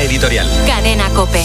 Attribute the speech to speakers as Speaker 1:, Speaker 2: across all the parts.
Speaker 1: editorial.
Speaker 2: Cadena COPE.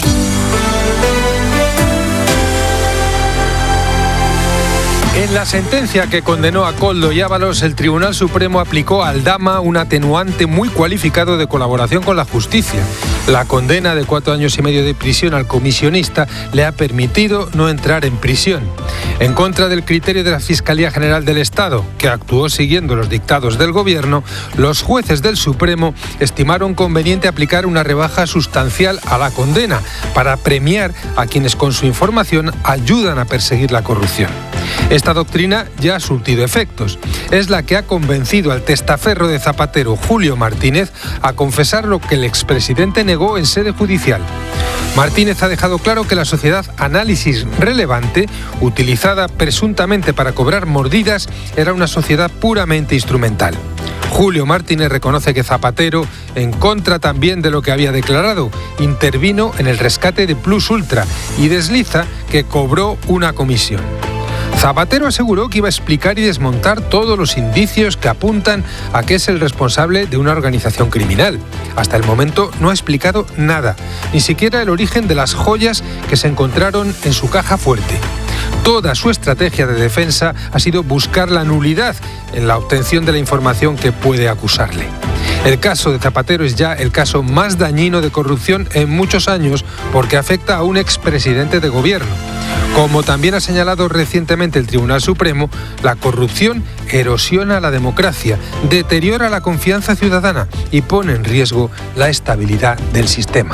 Speaker 3: En la sentencia que condenó a Koldo y Ábalos, el Tribunal Supremo aplicó a Aldama un atenuante muy cualificado de colaboración con la justicia. La condena de 4 años y medio de prisión al comisionista le ha permitido no entrar en prisión. En contra del criterio de la Fiscalía General del Estado, que actuó siguiendo los dictados del Gobierno, los jueces del Supremo estimaron conveniente aplicar una rebaja sustancial a la condena para premiar a quienes con su información ayudan a perseguir la corrupción. Esta doctrina ya ha surtido efectos. Es la que ha convencido al testaferro de Zapatero, Julio Martínez, a confesar lo que el expresidente negó en sede judicial. Martínez ha dejado claro que la sociedad Análisis Relevante, utilizada presuntamente para cobrar mordidas, era una sociedad puramente instrumental. Julio Martínez reconoce que Zapatero, en contra también de lo que había declarado, intervino en el rescate de Plus Ultra y desliza que cobró una comisión. Zapatero aseguró que iba a explicar y desmontar todos los indicios que apuntan a que es el responsable de una organización criminal. Hasta el momento no ha explicado nada, ni siquiera el origen de las joyas que se encontraron en su caja fuerte. Toda su estrategia de defensa ha sido buscar la nulidad en la obtención de la información que puede acusarle. El caso de Zapatero es ya el caso más dañino de corrupción en muchos años porque afecta a un expresidente de gobierno. Como también ha señalado recientemente el Tribunal Supremo, la corrupción erosiona la democracia, deteriora la confianza ciudadana y pone en riesgo la estabilidad del sistema.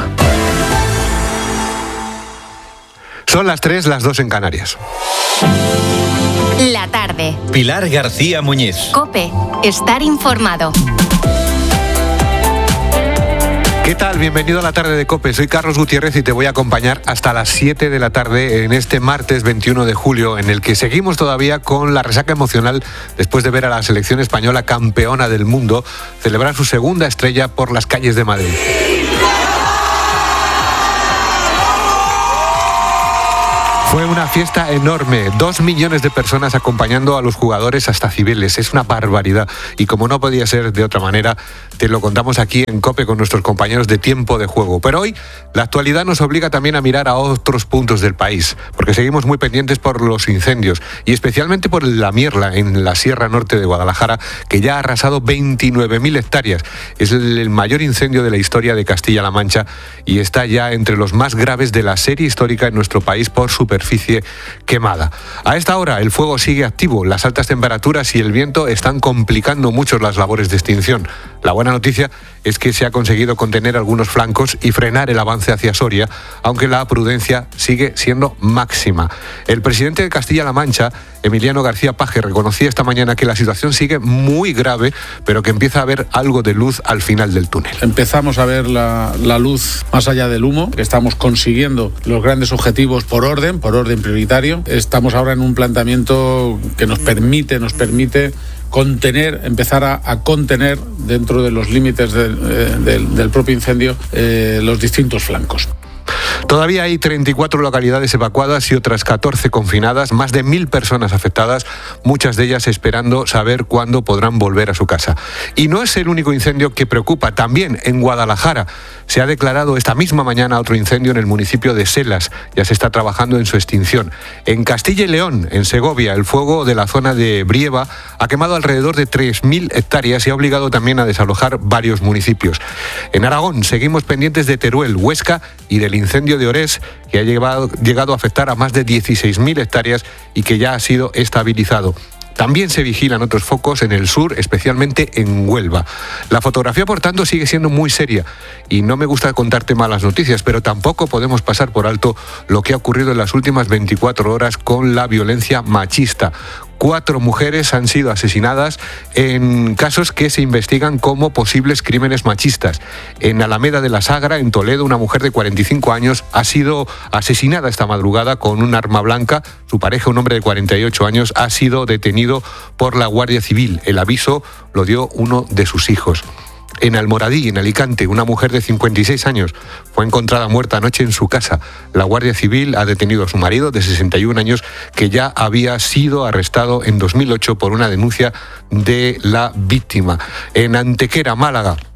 Speaker 4: Son las 3, las 2 en Canarias.
Speaker 2: La tarde.
Speaker 1: Pilar García Muñiz.
Speaker 2: COPE. Estar informado.
Speaker 4: ¿Qué tal? Bienvenido a la tarde de COPE. Soy Carlos Gutiérrez y te voy a acompañar hasta las 7 de la tarde en este martes 21 de julio, en el que seguimos todavía con la resaca emocional después de ver a la selección española campeona del mundo celebrar su segunda estrella por las calles de Madrid. Fue una fiesta enorme, 2 millones de personas acompañando a los jugadores hasta Cibeles. Es una barbaridad y como no podía ser de otra manera, te lo contamos aquí en COPE con nuestros compañeros de Tiempo de Juego. Pero hoy la actualidad nos obliga también a mirar a otros puntos del país, porque seguimos muy pendientes por los incendios y especialmente por la Mierla en la Sierra Norte de Guadalajara, que ya ha arrasado 29.000 hectáreas. Es el mayor incendio de la historia de Castilla-La Mancha y está ya entre los más graves de la serie histórica en nuestro país por superficie quemada. A esta hora el fuego sigue activo, las altas temperaturas y el viento están complicando mucho las labores de extinción. La buena noticia es que se ha conseguido contener algunos flancos y frenar el avance hacia Soria, aunque la prudencia sigue siendo máxima. El presidente de Castilla-La Mancha, Emiliano García Paje, reconocía esta mañana que la situación sigue muy grave, pero que empieza a haber algo de luz al final del túnel.
Speaker 5: Empezamos a ver la luz más allá del humo, que estamos consiguiendo los grandes objetivos por orden prioritario. Estamos ahora en un planteamiento que nos permite contener, empezar a contener dentro de los límites del propio incendio los distintos flancos.
Speaker 4: Todavía hay 34 localidades evacuadas y otras 14 confinadas, más de 1.000 personas afectadas, muchas de ellas esperando saber cuándo podrán volver a su casa. Y no es el único incendio que preocupa. También en Guadalajara se ha declarado esta misma mañana otro incendio en el municipio de Selas. Ya se está trabajando en su extinción. En Castilla y León, en Segovia, el fuego de la zona de Brieva ha quemado alrededor de 3.000 hectáreas y ha obligado también a desalojar varios municipios. En Aragón seguimos pendientes de Teruel, Huesca y del incendio de Orés, que ha llegado a afectar a más de 16.000 hectáreas y que ya ha sido estabilizado. También se vigilan otros focos en el sur, especialmente en Huelva. La fotografía, por tanto, sigue siendo muy seria y no me gusta contarte malas noticias, pero tampoco podemos pasar por alto lo que ha ocurrido en las últimas 24 horas con la violencia machista. 4 mujeres han sido asesinadas en casos que se investigan como posibles crímenes machistas. En Alameda de la Sagra, en Toledo, una mujer de 45 años ha sido asesinada esta madrugada con un arma blanca. Su pareja, un hombre de 48 años, ha sido detenido por la Guardia Civil. El aviso lo dio uno de sus hijos. En Almoradí, en Alicante, una mujer de 56 años fue encontrada muerta anoche en su casa. La Guardia Civil ha detenido a su marido de 61 años, que ya había sido arrestado en 2008 por una denuncia de la víctima. En Antequera, Málaga,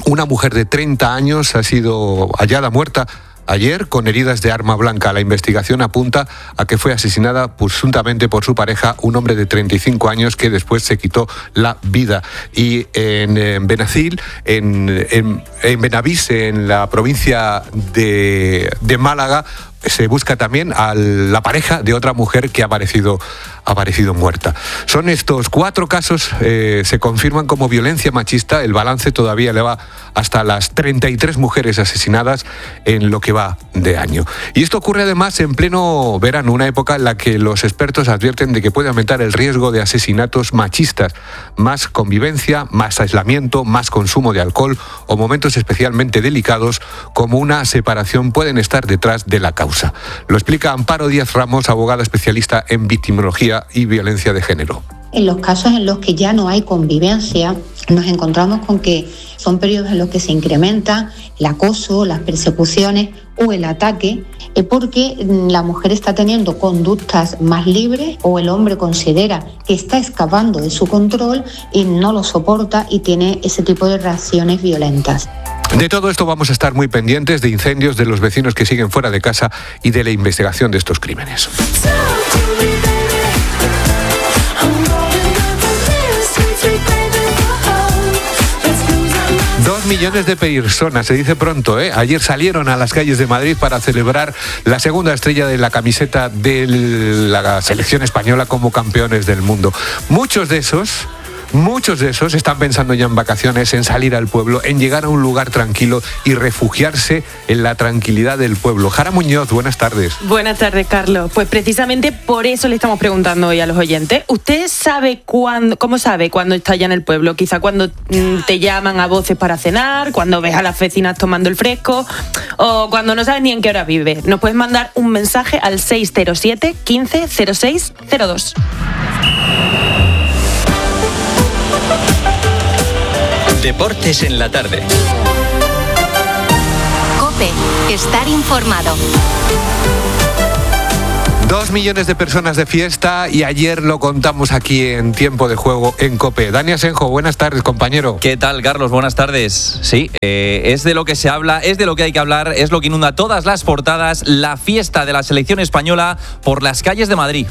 Speaker 4: Una mujer de 30 años ha sido hallada muerta ayer con heridas de arma blanca. La investigación apunta a que fue asesinada presuntamente por su pareja, un hombre de 35 años que después se quitó la vida. Y en Benazil, en Benavís, en la provincia de Málaga, se busca también a la pareja de otra mujer que ha aparecido muerta. Son estos 4 casos, se confirman como violencia machista. El balance todavía eleva hasta las 33 mujeres asesinadas en lo que va de año. Y esto ocurre además en pleno verano, una época en la que los expertos advierten de que puede aumentar el riesgo de asesinatos machistas. Más convivencia, más aislamiento, más consumo de alcohol o momentos especialmente delicados como una separación pueden estar detrás de la causa. Lo explica Amparo Díaz Ramos, abogada especialista en victimología y violencia de género.
Speaker 1: En los casos en los que ya no hay convivencia, nos encontramos con que son periodos en los que se incrementa el acoso, las persecuciones o el ataque, porque la mujer está teniendo conductas más libres o el hombre considera que está escapando de su control y no lo soporta y tiene ese tipo de reacciones violentas.
Speaker 4: De todo esto vamos a estar muy pendientes, de incendios, de los vecinos que siguen fuera de casa y de la investigación de estos crímenes. 2 millones de personas, se dice pronto, ¿eh? Ayer salieron a las calles de Madrid para celebrar la segunda estrella de la camiseta de la selección española como campeones del mundo. Muchos de esos están pensando ya en vacaciones, en salir al pueblo, en llegar a un lugar tranquilo y refugiarse en la tranquilidad del pueblo. Jara Muñoz, buenas tardes.
Speaker 6: Buenas tardes, Carlos. Pues precisamente por eso le estamos preguntando hoy a los oyentes. ¿Usted sabe cómo sabe cuándo está ya en el pueblo? Quizá cuando te llaman a voces para cenar, cuando ves a las vecinas tomando el fresco o cuando no sabes ni en qué hora vive. Nos puedes mandar un mensaje al 607 15 06 02.
Speaker 7: Deportes en la tarde.
Speaker 2: COPE, estar informado.
Speaker 4: 2 millones de personas de fiesta y ayer lo contamos aquí en Tiempo de Juego en COPE. Dani Asenjo, buenas tardes, compañero.
Speaker 7: ¿Qué tal, Carlos? Buenas tardes. Sí, es de lo que se habla, es de lo que hay que hablar, es lo que inunda todas las portadas, la fiesta de la selección española por las calles de Madrid.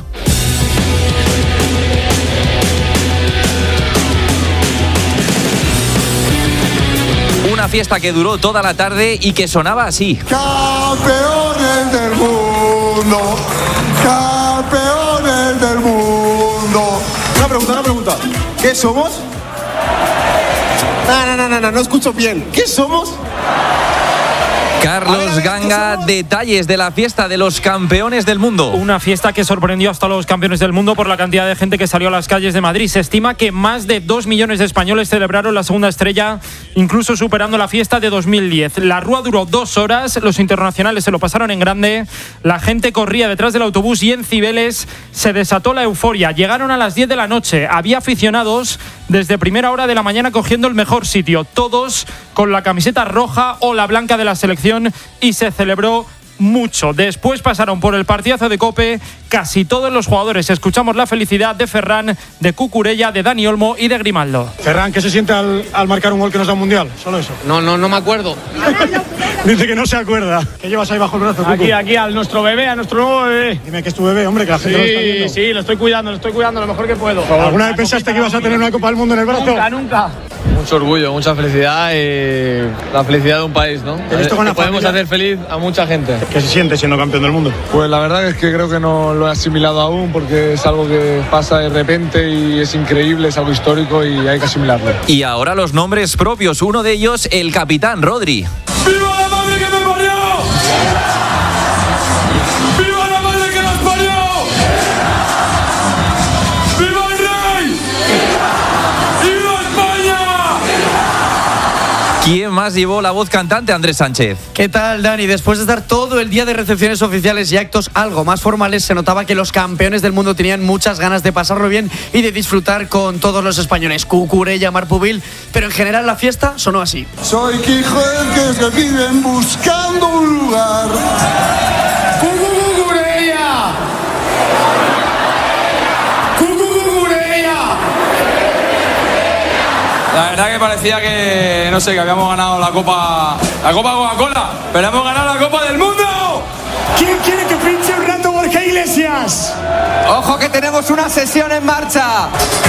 Speaker 7: Una fiesta que duró toda la tarde y que sonaba así.
Speaker 8: ¡Campeones del mundo! ¡Campeones del mundo! Una pregunta. ¿Qué somos? No escucho bien. ¿Qué somos?
Speaker 7: Carlos Ganga, detalles de la fiesta de los campeones del mundo.
Speaker 9: Una fiesta que sorprendió hasta a los campeones del mundo por la cantidad de gente que salió a las calles de Madrid. Se estima que más de 2 millones de españoles celebraron la segunda estrella, incluso superando la fiesta de 2010. La rúa duró 2 horas, los internacionales se lo pasaron en grande, la gente corría detrás del autobús y en Cibeles se desató la euforia. Llegaron a las 10 de la noche, había aficionados desde primera hora de la mañana cogiendo el mejor sitio, todos con la camiseta roja o la blanca de la selección, y se celebró mucho. Después pasaron por el partidazo de COPE casi todos los jugadores. Escuchamos la felicidad de Ferran, de Cucurella, de Dani Olmo y de Grimaldo.
Speaker 10: Ferran, ¿qué se siente al marcar un gol que nos da un mundial? Solo eso.
Speaker 11: No me acuerdo.
Speaker 10: Dice que no se acuerda. ¿Qué llevas ahí bajo el brazo, Cucu?
Speaker 11: Aquí, a nuestro bebé, a nuestro nuevo bebé.
Speaker 10: Dime que es tu bebé, hombre, que la gente lo está viendo.
Speaker 11: Sí, lo estoy cuidando lo mejor que puedo.
Speaker 10: ¿Alguna vez pensaste que ibas a tener una Copa del Mundo en el brazo?
Speaker 11: Nunca.
Speaker 12: Mucho orgullo, mucha felicidad y la felicidad de un país, ¿no? Podemos hacer feliz a mucha gente.
Speaker 10: ¿Qué se siente siendo campeón del mundo?
Speaker 12: Pues la verdad es que creo que no lo he asimilado aún porque es algo que pasa de repente y es increíble, es algo histórico y hay que asimilarlo.
Speaker 7: Y ahora los nombres propios, uno de ellos el capitán Rodri.
Speaker 8: ¡Viva la madre que me parió! ¡Viva la madre que nos parió! ¡Viva el rey! ¡Viva España!
Speaker 7: ¿Quién más llevó la voz cantante? Andrés Sánchez.
Speaker 13: ¿Qué tal, Dani? Después de estar todo el día de recepciones oficiales y actos algo más formales, se notaba que los campeones del mundo tenían muchas ganas de pasarlo bien y de disfrutar con todos los españoles. Cucurella, Marpubil, pero en general la fiesta sonó así.
Speaker 8: Soy Quijote que se viven buscando un lugar. ¡Cucurella! ¡Cucurella!
Speaker 14: La verdad que parecía que, no sé, que habíamos ganado la Copa Coca-Cola, pero hemos ganado la Copa del Mundo.
Speaker 10: ¿Quién quiere que pinche un rato Borja Iglesias?
Speaker 15: ¡Ojo que tenemos una sesión en marcha!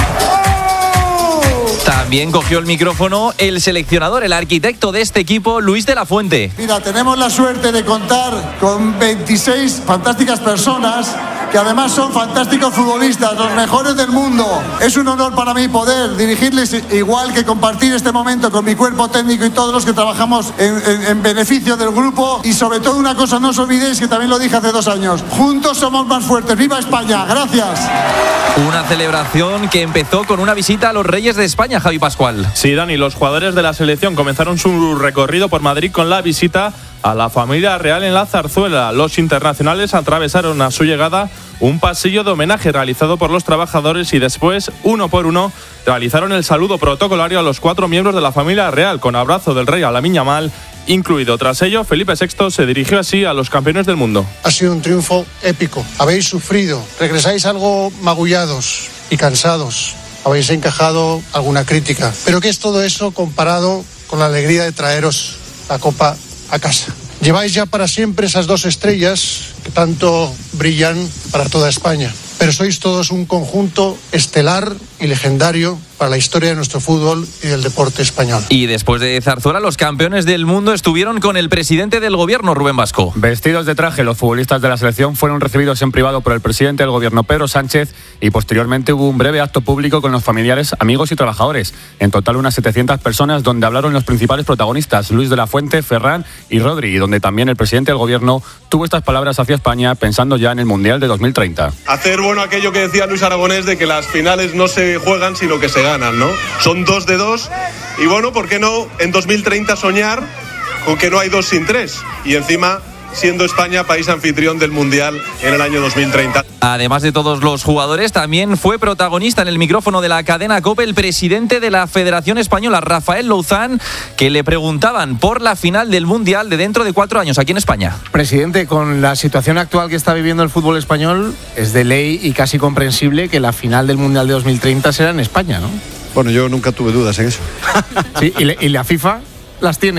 Speaker 7: También cogió el micrófono el seleccionador, el arquitecto de este equipo, Luis de la Fuente.
Speaker 8: Mira, tenemos la suerte de contar con 26 fantásticas personas que además son fantásticos futbolistas, los mejores del mundo. Es un honor para mí poder dirigirles, igual que compartir este momento con mi cuerpo técnico y todos los que trabajamos en beneficio del grupo. Y sobre todo una cosa, no os olvidéis que también lo dije hace 2 años, juntos somos más fuertes. ¡Viva España! ¡Gracias!
Speaker 7: Una celebración que empezó con una visita a los Reyes de España, Javi Pascual.
Speaker 16: Sí, Dani, los jugadores de la selección comenzaron su recorrido por Madrid con la visita a la familia real en la Zarzuela. Los internacionales atravesaron a su llegada un pasillo de homenaje realizado por los trabajadores y después, uno por uno, realizaron el saludo protocolario a los 4 miembros de la familia real con abrazo del rey Lamine Yamal incluido. Tras ello, Felipe VI se dirigió así a los campeones del mundo.
Speaker 17: Ha sido un triunfo épico. Habéis sufrido, regresáis algo magullados y cansados. Habéis encajado alguna crítica. Pero ¿qué es todo eso comparado con la alegría de traeros la Copa a casa? Lleváis ya para siempre esas 2 estrellas que tanto brillan para toda España. Pero sois todos un conjunto estelar y legendario para la historia de nuestro fútbol y del deporte español.
Speaker 7: Y después de Zarzuela, los campeones del mundo estuvieron con el presidente del gobierno, Rubén Vasco.
Speaker 18: Vestidos de traje, los futbolistas de la selección fueron recibidos en privado por el presidente del gobierno, Pedro Sánchez, y posteriormente hubo un breve acto público con los familiares, amigos y trabajadores. En total unas 700 personas, donde hablaron los principales protagonistas, Luis de la Fuente, Ferran y Rodri, y donde también el presidente del gobierno tuvo estas palabras hacia España pensando ya en el Mundial de 2030.
Speaker 19: Hacer bueno aquello que decía Luis Aragonés de que las finales no se juegan sino que se ganan, ¿no? Son 2 de 2 y bueno, ¿por qué no en 2030 soñar con que no hay 2 sin 3? Y encima siendo España país anfitrión del Mundial en el año 2030.
Speaker 7: Además de todos los jugadores, también fue protagonista en el micrófono de la cadena COPE el presidente de la Federación Española, Rafael Louzán, que le preguntaban por la final del Mundial de dentro de 4 años aquí en España.
Speaker 20: Presidente, con la situación actual que está viviendo el fútbol español, es de ley y casi comprensible que la final del Mundial de 2030 será en España, ¿no?
Speaker 21: Bueno, yo nunca tuve dudas en eso.
Speaker 20: Sí, ¿y la FIFA las tiene?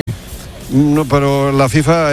Speaker 21: No, pero la FIFA,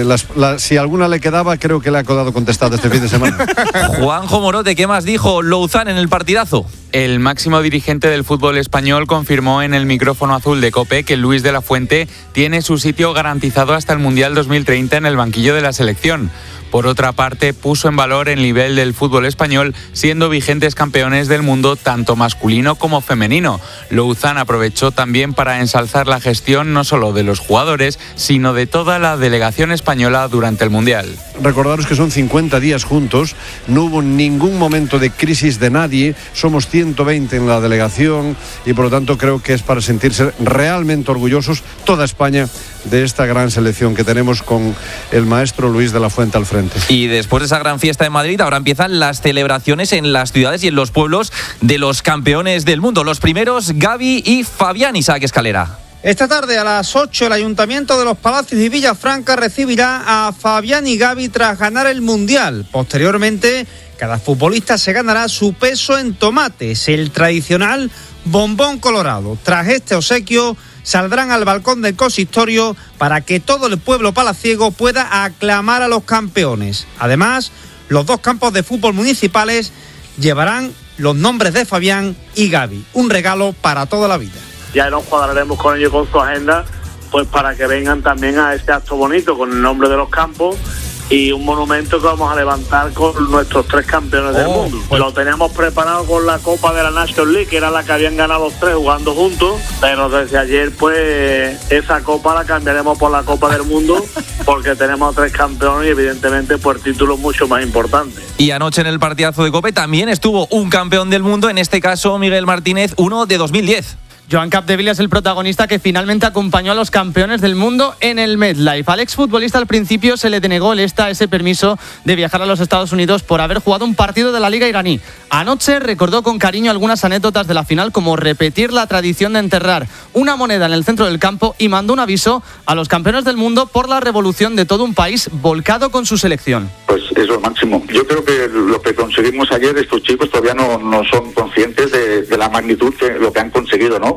Speaker 21: si alguna le quedaba, creo que le ha quedado contestada este fin de semana.
Speaker 7: Juanjo Morote, ¿qué más dijo Louzán en el partidazo?
Speaker 22: El máximo dirigente del fútbol español confirmó en el micrófono azul de COPE que Luis de la Fuente tiene su sitio garantizado hasta el Mundial 2030 en el banquillo de la selección. Por otra parte, puso en valor el nivel del fútbol español, siendo vigentes campeones del mundo tanto masculino como femenino. Louzán aprovechó también para ensalzar la gestión no solo de los jugadores, sino de toda la delegación española durante el Mundial.
Speaker 21: Recordaros que son 50 días juntos, no hubo ningún momento de crisis de nadie, somos 120 en la delegación y por lo tanto creo que es para sentirse realmente orgullosos toda España de esta gran selección que tenemos con el maestro Luis de la Fuente al frente.
Speaker 7: Y después de esa gran fiesta en Madrid, ahora empiezan las celebraciones en las ciudades y en los pueblos de los campeones del mundo. Los primeros, Gavi y Fabián. Isaac Escalera.
Speaker 23: Esta tarde a las 8 el Ayuntamiento de Los Palacios y Villafranca recibirá a Fabián y Gavi tras ganar el Mundial. Posteriormente, cada futbolista se ganará su peso en tomates, el tradicional bombón colorado. Tras este obsequio, saldrán al balcón del consistorio para que todo el pueblo palaciego pueda aclamar a los campeones. Además, los 2 campos de fútbol municipales llevarán los nombres de Fabián y Gavi. Un regalo para toda la vida.
Speaker 24: Ya nos cuadraremos con ellos con su agenda, pues para que vengan también a este acto bonito con el nombre de los campos y un monumento que vamos a levantar con nuestros 3 campeones del mundo. Pues lo teníamos preparado con la Copa de la National League, que era la que habían ganado los 3 jugando juntos, pero desde ayer pues esa copa la cambiaremos por la Copa del Mundo porque tenemos 3 campeones y evidentemente por títulos mucho más importantes.
Speaker 7: Y anoche en el partidazo de COPE también estuvo un campeón del mundo, en este caso Miguel Martínez, uno de 2010.
Speaker 25: Joan Capdevila es el protagonista que finalmente acompañó a los campeones del mundo en el MetLife. Al exfutbolista al principio se le denegó ese permiso de viajar a los Estados Unidos por haber jugado un partido de la Liga iraní. Anoche recordó con cariño algunas anécdotas de la final, como repetir la tradición de enterrar una moneda en el centro del campo, y mandó un aviso a los campeones del mundo por la revolución de todo un país volcado con su selección.
Speaker 26: Pues es lo máximo. Yo creo que lo que conseguimos ayer, estos chicos todavía no son conscientes de la magnitud de lo que han conseguido, ¿no?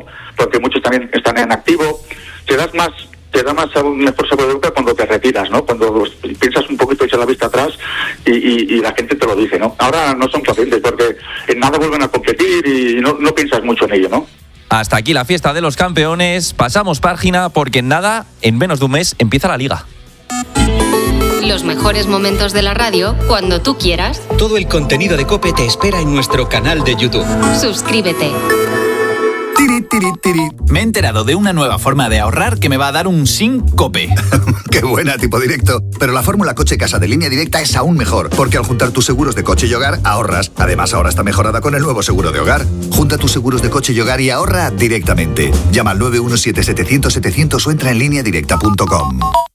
Speaker 26: ¿no? Porque muchos también están en activo. Te da más un mejor sabor de boca cuando te retiras, ¿no? Cuando piensas un poquito, echas la vista atrás y la gente te lo dice, ¿no? Ahora no son conscientes porque en nada vuelven a competir y no piensas mucho en ello, ¿no?
Speaker 7: Hasta aquí la fiesta de los campeones. Pasamos página porque en nada, en menos de un mes, empieza la Liga.
Speaker 1: Los mejores momentos de la radio cuando tú quieras.
Speaker 2: Todo el contenido de COPE te espera en nuestro canal de YouTube.
Speaker 1: Suscríbete.
Speaker 3: Me he enterado de una nueva forma de ahorrar que me va a dar un SINCOPE.
Speaker 4: ¡Qué buena, tipo directo! Pero la fórmula coche-casa de Línea Directa es aún mejor, porque al juntar tus seguros de coche y hogar, ahorras. Además, ahora está mejorada con el nuevo seguro de hogar. Junta tus seguros de coche y hogar y ahorra directamente. Llama al 917-700-700 o entra en lineadirecta.com.